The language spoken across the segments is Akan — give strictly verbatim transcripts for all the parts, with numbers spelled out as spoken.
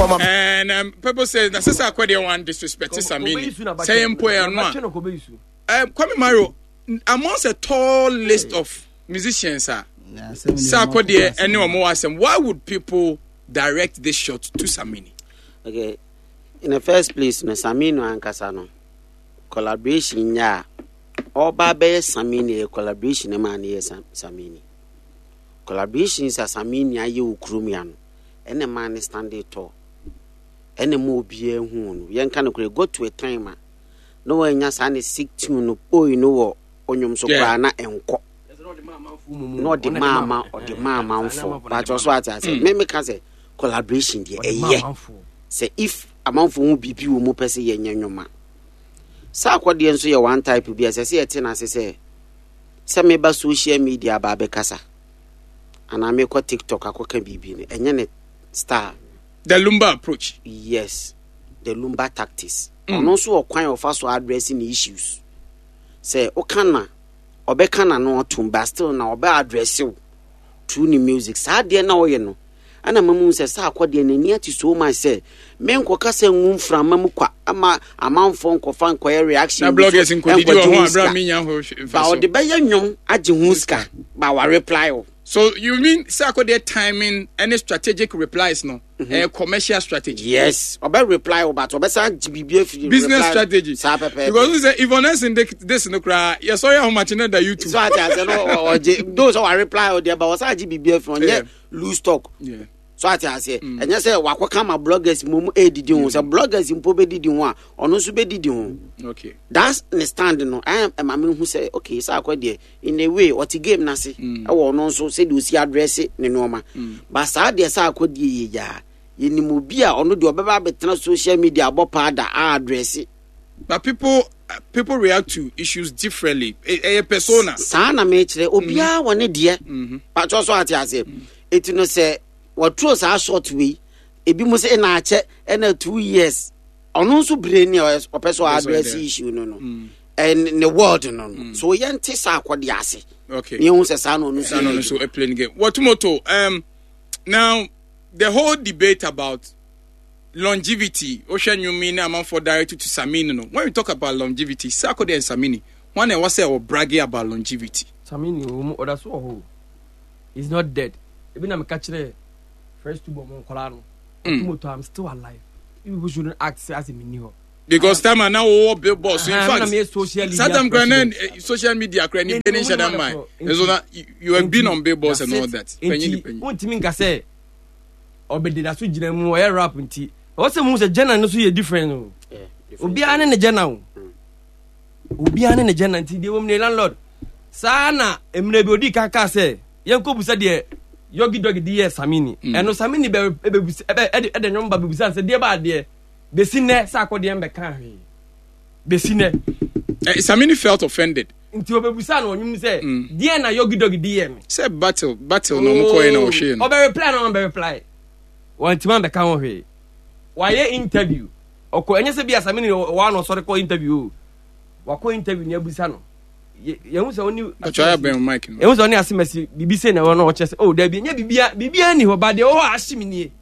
mama. And um, people say that Sasa Kwede one disrespect Samini. Say him poe and one. Um, Kwame Mario, amongst a tall list of musicians, sir. Sakwede anyone more asem. Why would people direct this shot to Samini? Okay, in the first place, no Samino and Casano collaboration, yeah. All Babe Samini collaboration, a man yes Samini. Collaboration is a Samini, I you Krumian, and a man is standing tall. Any more beer who young can go to a timer. No one has any sick tune, oh, you know, on your soprano and co. Not the mama or the mama for, but just what I said. Maybe can say collaboration, dear. Yeah, say if a month won't be people more per se, and your man. Sakwadi and so your one type of be as I say, a ten as I say. Some maybe social media, Babe Casa. And I make a TikTok, I can be and then star. The Lumba approach. Yes, the Lumba tactics. Mm. And also a kind of us addressing issues. Say, Okana, Obekana no to still now, be address you to new music. Sad dear now, you know. And a mamun says, Sakwadi and near to so my say, Men Kokasa moon from Mamukwa, ama a man phone cofan query reaction. Now, bloggers in Kodidua, Bow the Bayan, Ajimuska, Bow reply. So you mean Sakwadi timing any strategic replies no? Mm-hmm. A commercial strategy. Yes. About reply about business reply. Strategy. Because if honest in this no cry, you saw how much in the YouTube. So I said those are reply or there but was G B B F from yeah loose talk. Yeah. So I say and you say wa come bloggers mum e did you so bloggers in pobe did you one or no so be did you. Okay. That's the stand no. I am a man who say okay Sakwadi in a way what game na say. I will no so say do see address it ne normal. But sa dey Sakwadi ya Yenimubia or no do a social media about pada address it. But people people react to issues differently. A, a persona. Sana metre obia one dear. But also what I say. It no say what throws our short way. It be must in a check and two years. On also brain or person address issue no no. And in the world no. So yan tesa kwa diase. Okay. You say sano no so a playing game. What motto? Um now the whole debate about longevity, Ocean you mean amount for directed to Samini. No, when we talk about longevity, Sakwadi and Samini, one was say or bragging about longevity. Samini, or that's all. He's not dead. Even I'm catching the first two bomb Colano. I'm still alive. People shouldn't act as a mini. Because time now all billboards. In fact, certain grand social media credit so that you have been on billboards and all that. What you mean, I say? Obedi da so gina mu o rap nti o se mu se jana no so ye different o obi ane ne jana o obi ane ne jana nti de wo me landlord sa na emre bi odi kaka se yen ko busa de yogi dogi de yes Samini eno Samini be be busa e de nyom ba be busa se de ba de be sine sa akode en be kan hwe be sine Samini felt offended nti o be busa no nyum se de na yogi dogi de ye me say battle battle no mo ko e na o hwe no o be reply no be reply one time be kan hwe why interview oko enye se bia Samini wa no sorry ko interview wa ko interview ni abusa no ye hu se oni atwa ben mic no ye hu se oni asemasi bibi se na no o chese oh da bi nya bibia bibia ni ho ba de o ahimi ni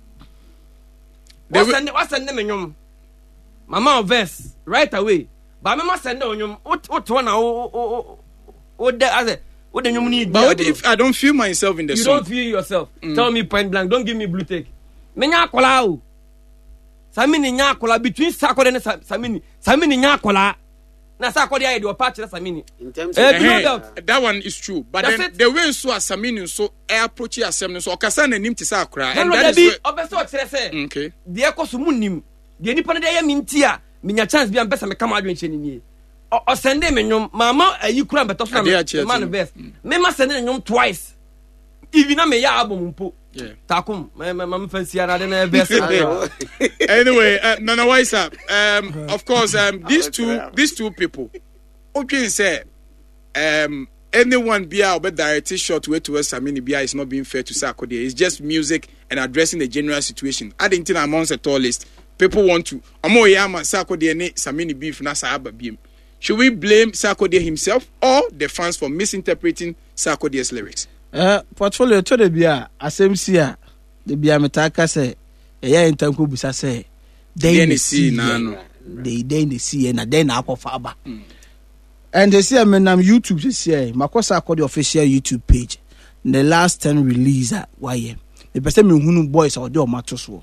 wa send wa send me nyom mama verse right away ba me ma send onyom o to na o o da as o de nyom ni but what if I don't feel myself in the you song? You don't feel yourself. Mm. Tell me point blank, don't give me blue take. Me nya akola o Samini nya akola between Sakwadi and Samini Samini nya akola na Sakwadi aye de patch na Samini in terms of uh, that one is true but that's then it. The way so Samini so air approach assembly so okasa na nim ti sa akra and that is obeso kire say okay de ekoso munim de nipa na de ya minti a menya chance bi am pesa me kama adwen hye ni o sende me nyom mama ayi kura beto so na man best me ma sende nyom twice even na me ya album mpo. Yeah. Takum, I'm fancy another best. Anyway, uh, Nana Waisa, um, of course, um, these two, these two people. Okay, say, um, anyone be out but directed short way towards Samini Bia is not being fair to Sakwadi. It's just music and addressing the general situation. I think amongst the tallest people want to. Amo yama Sakwadi and Samini beef na saaba bim. Should we blame Sakwadi himself or the fans for misinterpreting Sakwadi's lyrics? Uh, portfolio to the bia asem sia the bia metaka say ɛyɛ ntanko busa sɛ then see na they then they see na then akɔfa aba and they see me nam YouTube this year makosa akɔ the official YouTube page the last ten release why the person me hunu boys or the omato so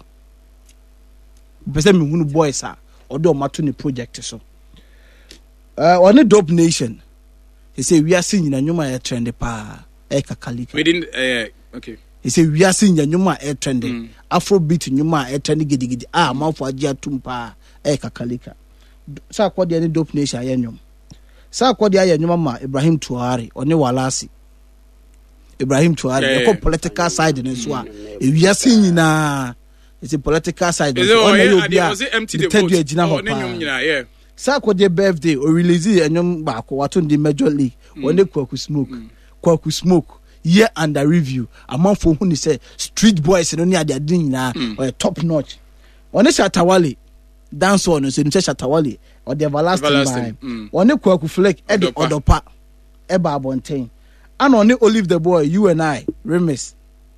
the person me hunu boys or the omato ni project so uh on the Dope Nation he say we are seeing na nyuma e trend pa e kakalika we didn't uh, okay he say we are seeing na nyuma e trend mm. Afrobeat nyuma e trend gidi gidi ah manfo agi atum pa e kakalika sa kwode ni Dope Nation aye nyum sa kwode aye nyuma ma Ibrahim Tuare oni Walasi Ibrahim Tuare yeah, yeah. Political side in so a we are seeing na it's a political side so on you be was empty the vote oh nyum nyina yeah sa kwode birthday o release enyum ba ko wato ndi Major League oni Kwaku Smoke mm. Kwaku Smoke year under review amanfo hu ni say street boys no ni ade ade nyina mm. or top notch oni Shatawale dance on so ni Shatawale or the everlasting line mm. oni Kwaku Flake e de odopa e ba abonten ana oni Olive the Boy you and I Remis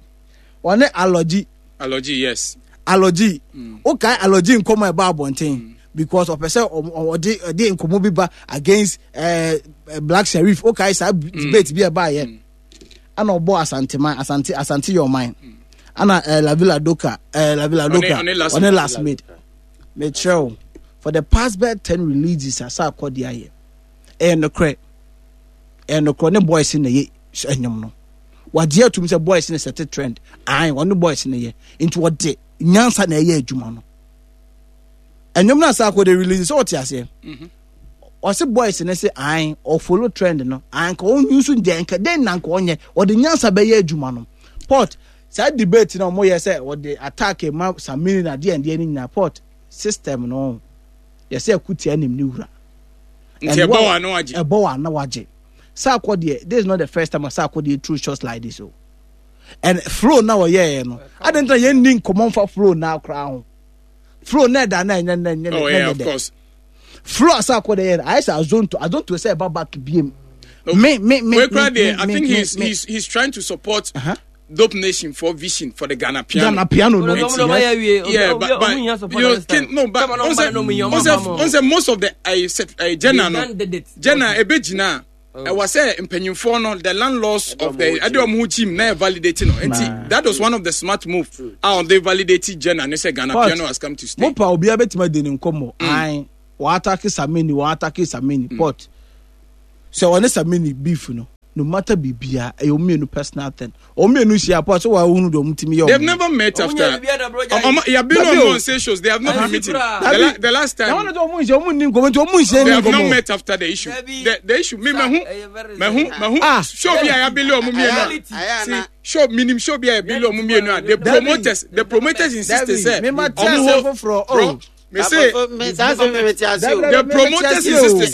oni Alogy Alogy yes Alogy mm. okay Alogy nkomo e ba abonten mm. because of person or dey dey nkomo bi ba against uh, Black Sheriff okay say debate bi e ba ye mm. ana obo Asante man Asante Asante your mind mm. ana uh, La Villa Doka uh, La Villa Doka on the last made me show for the past bed ten releases asa akodi aye e no cre e no cre ne boys in ye enyom no wade atum say boys in set trend ai one boys in ye into what de nyansa na ye adwuma no enyom na asa akodi releases what you say mhm o se boys in say ai or follow trend no ai ko on use den ka den na ko onye o de nyansa be ye adwuma no port say debate na mo ye say o de attack e ma Samini na de ende ni na port system no yes say akuti anim ni wura nti ebo wa na waje ebo wa na waje sa akodi this is not the first time sa akodi true shots like this so and flow na we ye no adenta ye nin common for flow na kra ho flow na da na nya nya nya oh yeah of course flow sa akodi ye I say azon to azon to say about back biem me me me I think he's he's he's trying to support uh-huh. Dope Nation for vision for the Ghana piano. Ghana piano, no, no, no, yeah, but, but you know, can, no, but on the most of the I said, I Jenna, no, Jenna, a bit Jenna. I was saying in Penyufono, the landlords of the Adomu team never validating. And that was one of the smart moves. How they validated Jenna and they said Ghana piano has come to stay. Mopa will be a bit more than Nkomo. I Wataki Samini, Wataki Samini, pot. So on this Samini beef, no. No matter bibia e o me no personal thing o me no share part so wa hunu do mutimi yo they've never met after um, yeah been on one sessions they have not been meeting the, la, the last time they have not met after the issue the, the issue me mehu mehu mehu show be ya bele o mu me show minim show be ya bele o mu me no the promoters the promoters insist say oh me say the promoters insist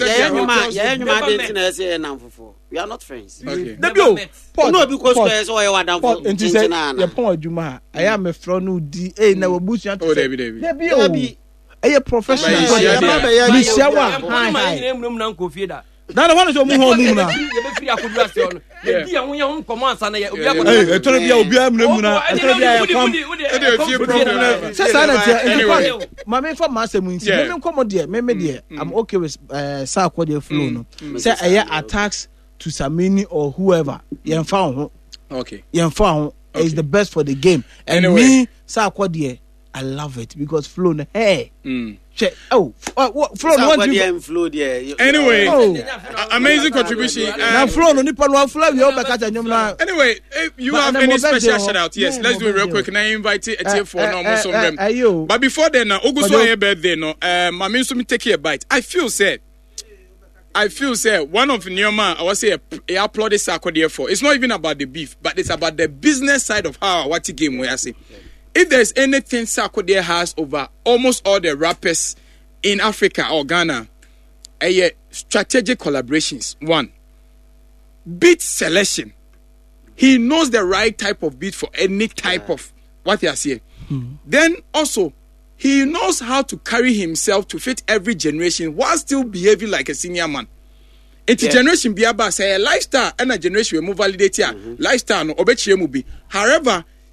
say we are not friends. Okay. Debio. No, because we so we want them for. Enti say your point adwuma. I am a friend no di eh na wabusu to. Oh, Debbie, Debbie. Debbie. Eh professional. Me shawa. Na na wana so mu ho mu na. Ye be free akodu ase ono. E bia wo ye ho komo ansa na ye obi akodu. Eh, e toro bia obi am na mu na. E toro bia ye kom. E dey fie problem. Say say na tie. Ma me fa ma asem nti. Me me komo de, me me de. I'm okay with uh sa akode flow no. Say eh attacks to Samini or whoever, yen found okay, yen found okay. Is the best for the game. And anyway. Me, Sakwadi, I love it because flow, hey, mm. Check, oh, oh, flow, one you flow there. Anyway, oh. Amazing contribution. Um, now, flow, no nippon one flow, you all back at now. Anyway, if you but have any special shout out, yes, yeah, let's do it real quick. And I invite it uh, for uh, no uh, uh, uh, But before then, uh, Oguso birthday, no, um, I mean, so me take a bite. I feel sad. I feel say one of Neoma, I was say I applaud this Sarkodie for. It's not even about the beef, but it's about the business side of how what game where I say. If there's anything Sarkodie has over almost all the rappers in Africa or Ghana, a strategic collaborations. One, beat selection. He knows the right type of beat for any type yeah. of what you are saying. Mm-hmm. Then also, he knows how to carry himself to fit every generation while still behaving like a senior man. It's yeah. generation be about say a lifestyle and a generation will move validate here. Mm-hmm. Lifestyle no obechi mu bi. However,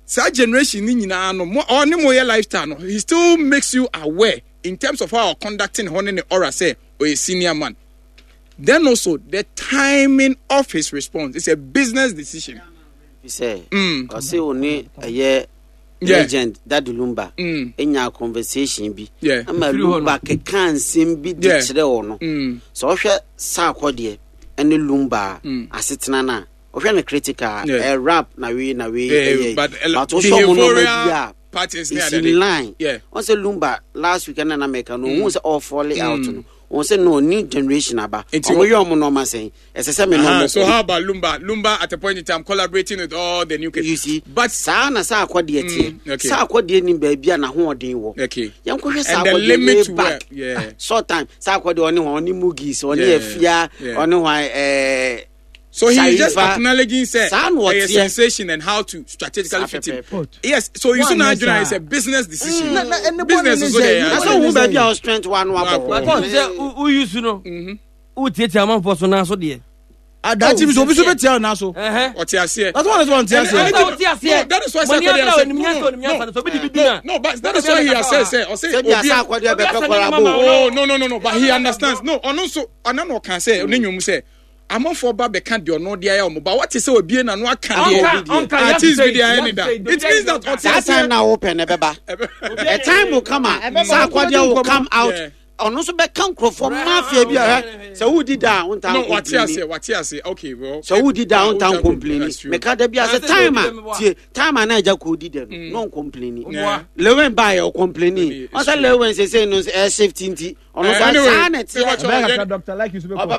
Sa generation ni nyina no mo or ni mo your lifestyle no he still makes you aware in terms of how conducting honey the aura say or a senior man. Then also the timing of his response. It's a business decision. He say, mm. I say only a year legend that Lumba mm. in your conversation be. Yeah. I'm a Lumba can seem be ditched the owner. So I sa quadie and the Lumba as it's nana. Or a critical a rap na we na we but but also parties is in line. Yeah. Once a Lumba last weekend in America no was all falling out. On say no new generation aba. Omo yo omo no ma say. Ese me no. So how about Lumba? Lumba at a point in time collaborating with all the new kids. You see, but sa na sa akwade tie. Sa akwade ni baabi na ho odin wo. Okay. Yan ko hwe sa and the akwade limit to back. Yeah. Short time sa akwade oni ho oni mugis oni afia oni ho eh so he's just acknowledging say a yeah. sensation and how to strategically fit in. Yes, so you see now it's a business decision. Mm. Na, na, business is there. That's why we baby our strength one one. But say who used to know? Who take your man for so now so there. Ah, that team is obi so betia na so. Eh. What you say? That's what I want to say. That is why I said no, but that is why he has said say or say oh no no no no but he understands. No, and also anano can say onnyum say I'm for Babe can't do no dear, but what is so be na no can artist video any that. It means that that time now open a time will come out. Sakwadia will come out. On also be come for mafia bi so who did that on time. No, what you say, what you say. Okay, well. So who did that on time complaining? Make there be as a timer. Time and I just did them. No complaining. Lewen buy or complaining. Also Lewen say say no safety. On anyway, doctor like you but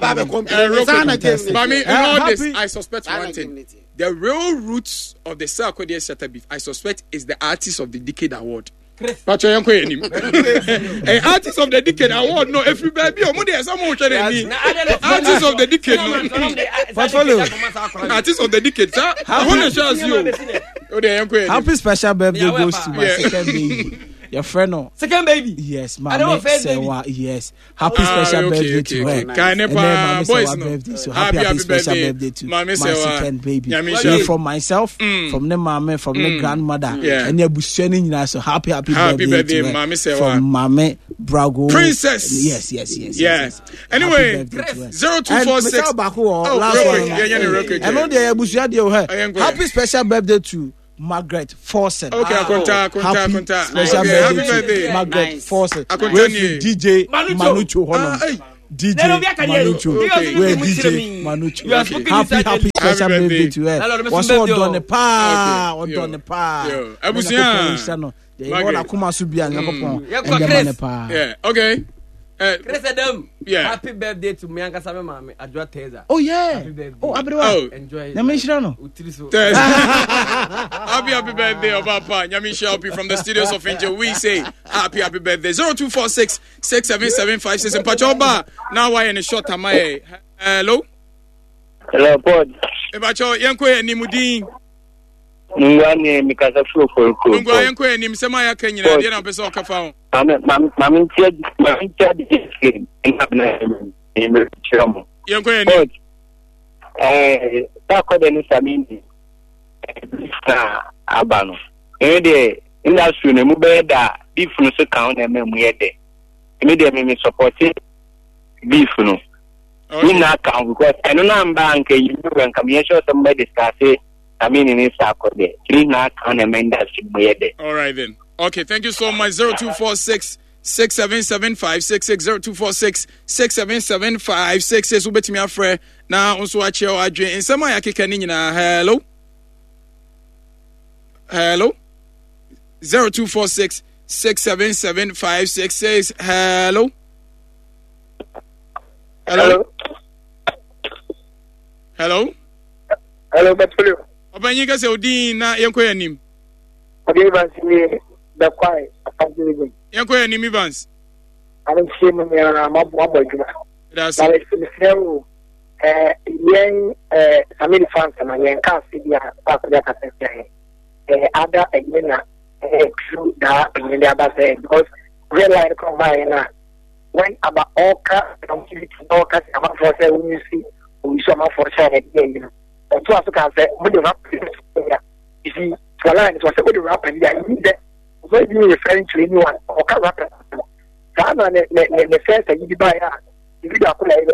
me in all this I suspect one thing. The real roots of the Sarkodie Shatter Beef I suspect is the Artist of the Decade Award. But you're going to an Artist of the Decade Award. No, if you baby, or money, someone can Artist of the Decade. Artist of the Decade, sir. I want to show you. Happy special birthday goes to my second baby. Your friend, no. Second baby. Yes, Mama Sewa. Yes. Happy ah, special okay, birthday okay, to okay. her. Can and then Mama Sewa no. birthday. So happy, happy, happy special birthday, birthday to Mama my Sewa. second baby. Yeah, so from myself, mm. from the mama, from mm. the grandmother, yeah. and your busheni, so happy, happy, happy birthday, birthday to Mama Sewa. From Mama Brago. Princess. Yes, yes, yes. Yes. yes. Anyway, zero two four six. Oh, last one. I know the busheni. Happy special birthday to Margaret Fawcett. Okay, ah, konta, konta, happy konta. Special okay, birthday, happy birthday. to Margaret nice. Fawcett. With D J Manucho Honor. Ah, D J Manucho. Okay. Where D J Manucho. Okay. Happy, happy special birthday to her. Was all done the pa, all done the pa. Abusia. They all akuma subia nyakopon. Yeah. Okay. Uh, yeah. Happy birthday to me and Kasame Mami Adwa Teza. Oh yeah. Happy birthday. Oh, Abrewa. Enjoy. Nyamishirano. Happy happy birthday, Papa. Nyamisha help you from the studios of Angel. We say happy happy birthday. zero two four six six seven seven five six. And Pachoba. Now why in a short time? Hello. Hello, Pod. Ebacho yanko e nimudin. Ngwane mikasa fofo ko. Ngwa yanko e nim sema ya kanyina de na pese okafa. Mama mama ntia mama ntia de ngabna eme chamo. Yanko e nim. Eh ta ko de ni samindi. Na abano. E de industry ne mu be da beef no so kan na me mu ye de. Me de me support beef no. We not count because I don't know bank you can come here show somebody discuss it. I mean in this accord. Three not count amend that should all right then. Okay, thank you so much. Zero two four six six seven seven five six six zero two four six six seven seven five six six. Ubet me afre now also watch your adre in some ya kika ni nyina. Hello. Hello. Zero two four six six seven seven five six six. Hello. Hello. Hello. Hello, Batulio. Obanyi ka se odin na yenko yanim. Okay, Evans, me the quiet. Yenko yanim Evans. I don't see me na mabwa juma. That's it. But eh yen eh family fans na yen ka se dia pa ko dia ka se eh ada egena eh true da egena aba say because real life come by na when about all cars community all cars about for say when you see we show my for share it you know so as can say we don't have you see for line so say the rapper there you need that so you referring to anyone or can rapper sana ne ne ne sense you buy ah you do